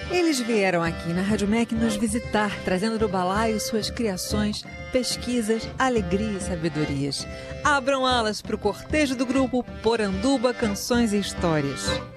Eles vieram aqui na Rádio MEC nos visitar, trazendo do balaio suas criações, pesquisas, alegria e sabedorias. Abram alas para o cortejo do grupo Poranduba Canções e Histórias.